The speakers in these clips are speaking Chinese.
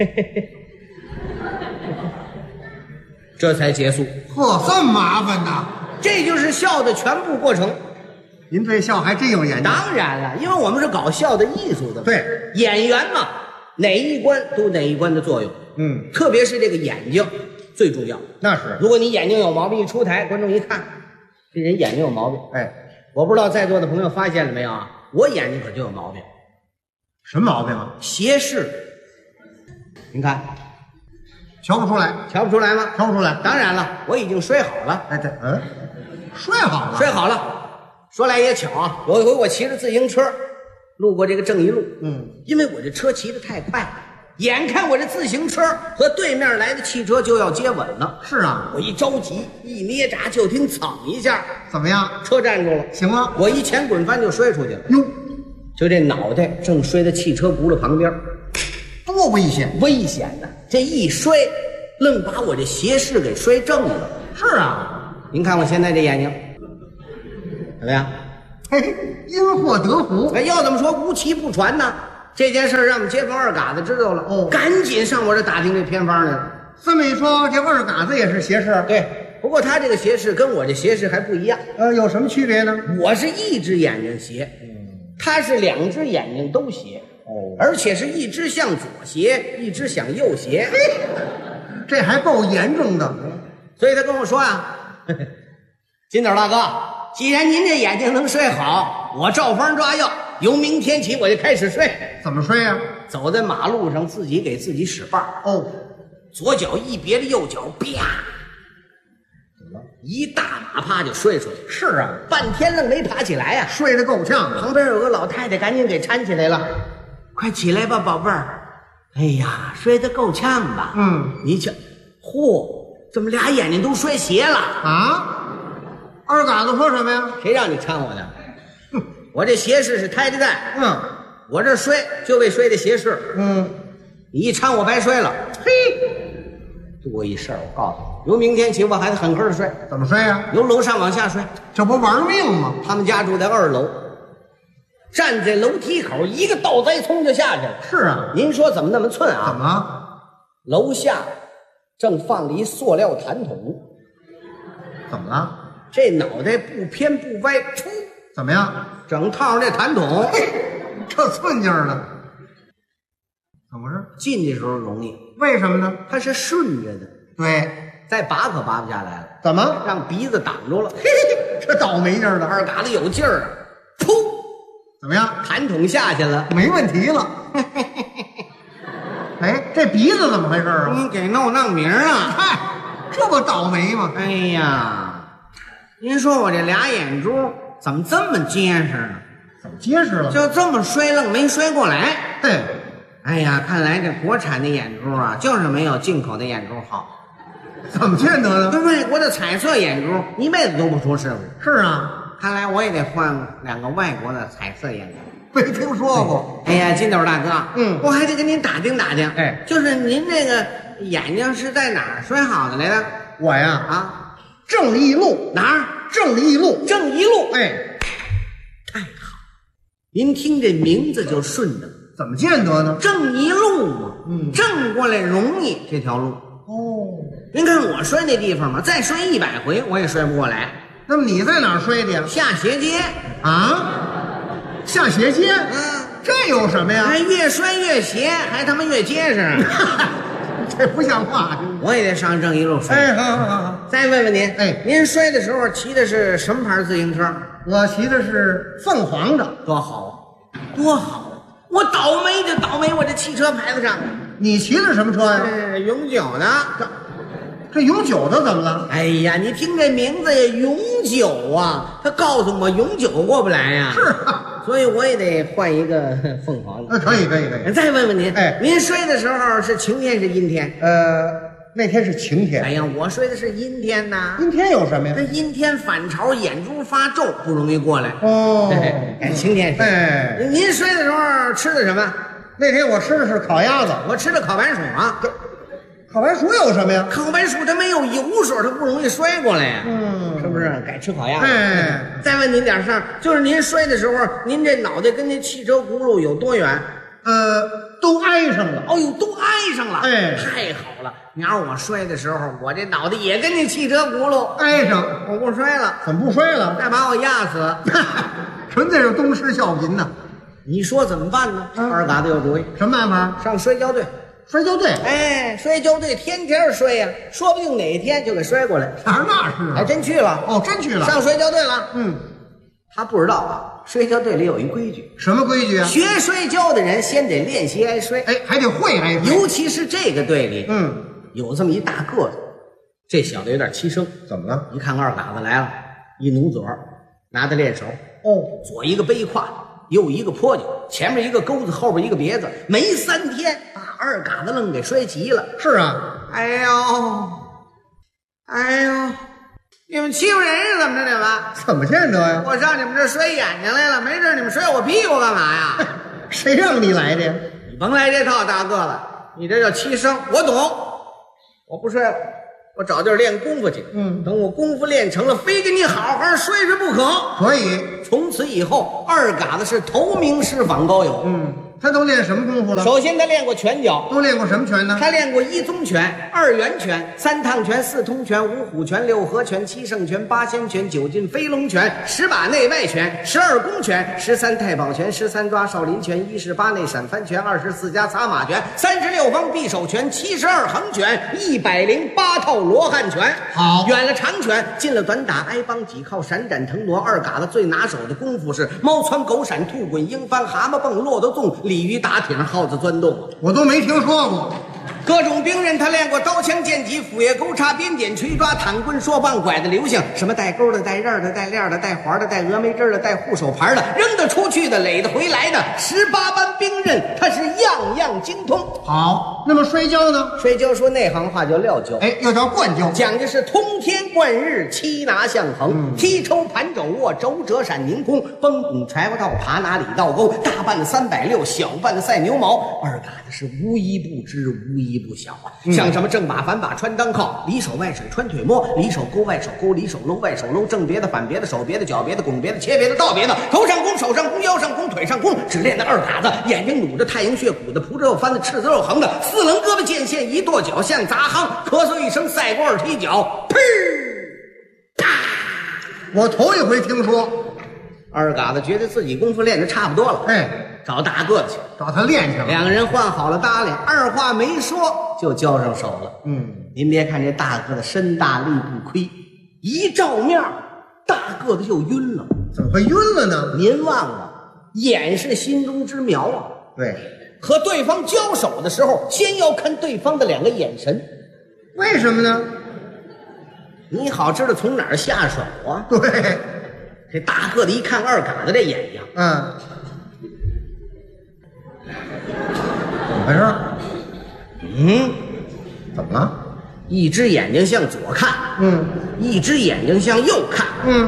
这才结束。 呵，这么麻烦呐！ 这就是笑的全部过程。 您对笑还真有研究。 当然了，因为我们是搞笑的艺术的， 对， 演员嘛，哪一关都有哪一关的作用。特别是这个眼睛最重要。 那是， 如果你眼睛有毛病，一出台，观众一看，这人眼睛有毛病。 哎， 我不知道在座的朋友发现了没有啊？我眼睛可就有毛病。 什么毛病啊？ 斜视。您看， 瞧不出来， 瞧不出来吗？ 瞧不出来。 当然了，我已经摔好了。 哎，对，摔好了， 摔好了。说来也巧啊，有一回我骑着自行车路过这个正义路，因为我这车骑得太快，眼看我这自行车和对面来的汽车就要接吻了。 是啊， 我一着急，一捏闸，就听噌一下， 怎么样？ 车站住了， 行了， 我一前滚翻就摔出去了。 哟， 就这脑袋正摔在汽车轱辘旁边， 多危险！ 危险呐！这一摔，愣把我这斜视给摔正了。 是啊， 您看我现在这眼睛怎么样？ 嘿，因祸得福。 哎，要怎么说无奇不传呢？这件事让我们街坊二嘎子知道了，赶紧上我这打听这偏方来了。 这么一说，这二嘎子也是斜视？ 对，不过他这个斜视跟我这斜视还不一样。 有什么区别呢？ 我是一只眼睛斜，他是两只眼睛都斜，而且是一只向左斜，一只向右斜。 这还够严重的。 所以他跟我说啊，金斗大哥，既然您这眼睛能睡好，我照方抓药，由明天起我就开始睡。 怎么睡呀？ 走在马路上，自己给自己使绊儿。左脚一别着右脚，啪，怎么了？一大马趴就摔出去。 是啊， 半天愣没爬起来呀， 睡得够呛的。 旁边有个老太太，赶紧给搀起来了。快起来吧，宝贝儿。哎呀，摔得够呛吧？你瞧，嚯，怎么俩眼睛都摔斜了啊？二嘎子说什么呀？ 谁让你搀我的？我这斜视是胎的蛋。我这摔就为摔的斜视。你一搀我白摔了。嘿，多一事儿，我告诉你，由明天起我还得狠狠的摔。 怎么摔呀？ 由楼上往下摔。 这不玩命吗？ 他们家住在2楼，站在楼梯口，一个倒栽葱就下去了。 是啊， 您说怎么那么寸啊？ 怎么？ 楼下正放了一塑料痰桶。 怎么了？ 这脑袋不偏不歪，噗， 怎么样？ 整套这痰桶， 这寸劲儿呢？怎么回事？ 进去时候容易， 为什么呢？ 它是顺着的， 对， 再拔可拔不下来了。 怎么？ 让鼻子挡住了。嘿， 这倒霉劲儿的。 二嘎子有劲儿啊，噗， 怎么样？ 痰桶下去了， 没问题了。哎，这鼻子怎么回事啊？ 你给闹名啊！ 嗨，这不倒霉吗？ 哎呀，您说我这俩眼珠怎么这么结实呢？ 怎么结实了？ 就这么摔愣没摔过来。 嘿， 哎呀，看来这国产的眼珠啊，就是没有进口的眼珠好。 怎么见得呢？ 这外国的彩色眼珠一辈子都不出事故。 是啊， 看来我也得换2个外国的彩色眼珠。 没听说过。 哎呀，金斗大哥，我还得跟您打听打听。 哎， 就是您这个眼睛是在哪儿摔好的来的？ 我呀， 啊， 正义路哪儿？ 正义路。 正一路。 哎， 太好，您听这名字就顺着。 怎么见得呢？ 正一路嘛，正过来容易这条路。您看我摔那地方嘛，再摔100回我也摔不过来。 那么你在哪儿摔的呀？ 下斜街啊？下斜街？这有什么呀？ 还越摔越斜，还他妈越结实。 这不像话。 我也得上正一路摔。 哎，好。 再问问您，您摔的时候骑的是什么牌自行车？ 我骑的是凤凰的。 多好啊，多好啊！我倒霉就倒霉我这汽车牌子上。 你骑的什么车呀？ 永久的。 这永久的怎么了？ 哎呀，你听这名字呀，永久啊，他告诉我永久过不来呀。 是啊， 所以我也得换一个凤凰的。 可以。 再问问您，您摔的时候是晴天是阴天？ 那天是晴天。 哎呀，我摔的是阴天呐。 阴天有什么呀？ 这阴天反潮，眼珠发皱，不容易过来。晴天是。您摔的时候吃的什么？ 那天我吃的是烤鸭子。 我吃的烤白薯啊。 烤白薯有什么呀？ 烤白薯它没有油水，它不容易摔过来呀。是不是？改吃烤鸭子。 哎， 再问您点事儿，就是您摔的时候，您这脑袋跟那汽车轱辘有多远？ 都挨上了。 哦呦，都挨上了。 哎， 太好了！明儿我摔的时候，我这脑袋也跟你汽车轱辘挨上。 我不摔了。 怎么不摔了？ 再把我压死。 纯粹是东施效颦呐！ 你说怎么办呢？二嘎子有主意。 什么办法？ 上摔跤队。 摔跤队？ 哎，摔跤队天天摔呀，说不定哪天就给摔过来。 哪是？ 还真去了。 哦，真去了。 上摔跤队了。 嗯。 他不知道啊，摔跤队里有一规矩。 什么规矩啊？ 学摔跤的人先得练习挨摔， 哎，还得会挨摔。 尤其是这个队里，有这么一大个子，这小子有点欺生。 怎么了？ 一看二嘎子来了，一努嘴儿，拿他练手。哦，左一个背胯，右一个坡脚，前面一个钩子，后边一个别子，没3天，把二嘎子愣给摔急了。 是啊。 哎呦，哎呦！你们欺负人是怎么着？你们怎么见得呀？ 我上你们这摔眼睛来了，没事你们摔我屁股干嘛呀？ 谁让你来的呀？ 你甭来这套，大个子，你这叫欺生。我懂，我不摔了，我找地儿练功夫去。等我功夫练成了，非跟你好好摔摔不可。 可以。 从此以后，二嘎子是头名师访高友。 他都练什么功夫了？ 首先他练过拳脚。 都练过什么拳呢？ 他练过1宗拳、2圆拳、3趟拳、4通拳、5虎拳、6合拳、7圣拳、8仙拳、9进飞龙拳、10把内外拳、12宫拳、13太保拳、13抓少林拳、1式8内闪翻拳、24加撒马拳、36方匕首拳、72横拳、108套罗汉拳。 好， 远了长拳，近了短打，挨帮几靠，闪展腾挪。二嘎子最拿手的功夫是猫窜狗闪、兔滚鹰翻、蛤蟆蹦、骆驼纵、鲤鱼打挺、耗子钻洞。 我都没听说过。 各种兵刃他练过，刀枪剑戟斧钺钩叉鞭锏锤抓坦棍槊棒拐的流星，什么带钩的、带刃的、带链的、带环的、带峨眉针的、带护手牌的，扔得出去的、垒得回来的，18般兵刃他是样样精通。 好，那么摔跤呢？ 摔跤说内行话叫撂跤， 哎，又叫灌跤， 讲的是通天贯日，七拿相横，踢抽盘肘握，肘折闪凌空，崩拱柴火道，爬拿里倒钩，大半的360，小半的赛牛毛。二嘎子是无一不知，无一不晓啊。像什么正把反把穿裆靠，里手外水穿腿摸，里手勾外手勾，里手搂外手搂，正别的反别的手别的脚别的拱别的切别的倒别的，头上弓手上弓腰上弓腿上弓，只练的二嘎子眼睛努着太阳穴鼓的蒲着肉翻的赤子肉横的4棱胳膊剑线一跺脚像砸夯，咳嗽一声赛过二踢脚，砰啪！ 我头一回听说。 二嘎子觉得自己功夫练得差不多了， 哎， 找大个子去， 找他练去了。 两个人换好了搭理，二话没说就交上手了。您别看这大个子身大力不亏，一照面大个子就晕了。 怎么会晕了呢？ 您忘了，眼是心中之苗啊。 对， 和对方交手的时候，先要看对方的2个眼神。 为什么呢？ 你好知道从哪儿下手啊。 对， 这大个子一看二嘎子这眼睛， 怎么回事？怎么了？ 一只眼睛向左看，一只眼睛向右看，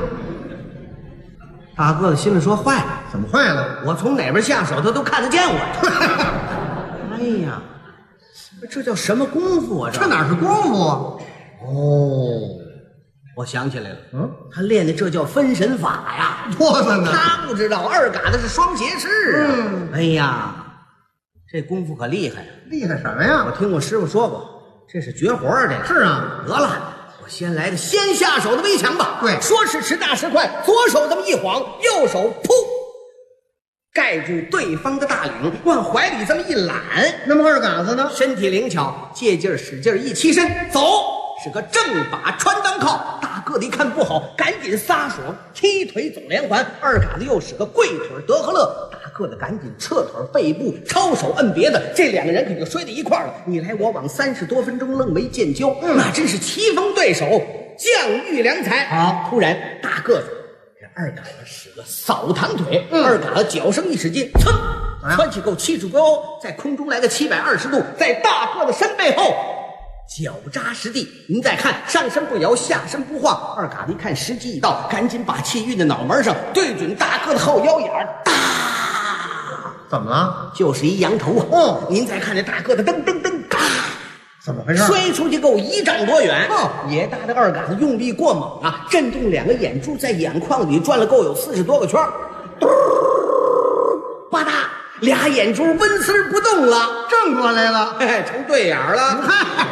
大个子心里说坏了， 怎么坏了？ 我从哪边下手他都看得见我呀。哎呀，这叫什么功夫啊？ 这哪是功夫啊？ 哦，我想起来了，他练的这叫分神法呀。 多着呢。 他不知道二嘎子是双斜式啊。哎呀，这功夫可厉害呀！ 厉害什么呀？ 我听我师傅说过，这是绝活啊！这个是啊。 得了，我先来个先下手的围墙吧。 对， 说时迟，那时快，左手这么一晃，右手噗，盖住对方的大领，往怀里这么一揽。 那么二嘎子呢？ 身体灵巧，借劲儿使劲儿一起身，走，是个正把穿裆靠。大个子一看不好，赶紧撒手踢腿总连环。二嘎子又是个跪腿德和乐，大个子赶紧撤腿背部抄手摁别的，这2个人可就摔在一块儿了，你来我往，30多分钟愣没见交，那真是棋逢对手，将遇良才。 好， 突然大个子这二嘎子使个扫堂腿，二嘎子脚上一使劲，噌，窜起够7处高，在空中来个720度，在大个子身背后脚扎实地。您再看，上身不摇，下身不晃。二嘎子一看时机已到，赶紧把气运在脑门上，对准大个子后腰眼儿，哒！ 怎么了？ 就是一羊头啊！您再看这大个子，噔噔噔，咔！ 怎么回事？ 摔出去够1丈多远。也大的二嘎子用力过猛啊，震动2个眼珠在眼眶里转了够有40多个圈，吧嗒， 俩眼珠纹丝儿不动了， 正过来了， 嘿，成对眼儿了。 嗨，